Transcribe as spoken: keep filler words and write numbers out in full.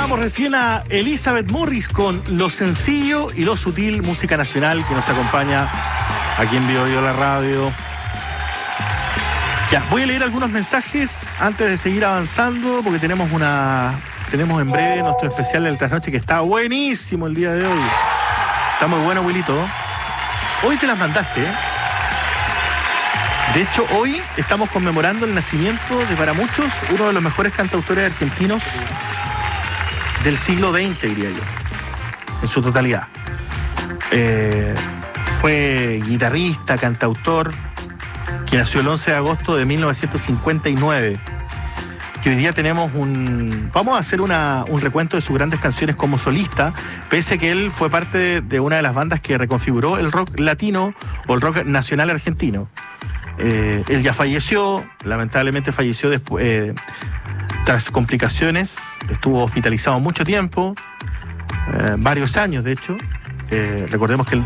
Escuchábamos recién a Elizabeth Morris con Lo Sencillo y Lo Sutil, música nacional que nos acompaña aquí en Bio Bio la radio. Ya, voy a leer algunos mensajes antes de seguir avanzando, porque tenemos una tenemos en breve nuestro especial del Trasnoche, que está buenísimo el día de hoy. Está muy bueno, Wilito. Hoy te las mandaste, ¿eh? De hecho, hoy estamos conmemorando el nacimiento de, para muchos, uno de los mejores cantautores argentinos del siglo veinte, diría yo, en su totalidad. Eh, fue guitarrista, cantautor, que nació el once de agosto de mil novecientos cincuenta y nueve. Y hoy día tenemos un... Vamos a hacer una, un recuento de sus grandes canciones como solista, pese a que él fue parte de, de una de las bandas que reconfiguró el rock latino o el rock nacional argentino. Eh, él ya falleció, lamentablemente falleció después, eh, tras complicaciones, estuvo hospitalizado mucho tiempo, eh, varios años de hecho. Eh, recordemos que él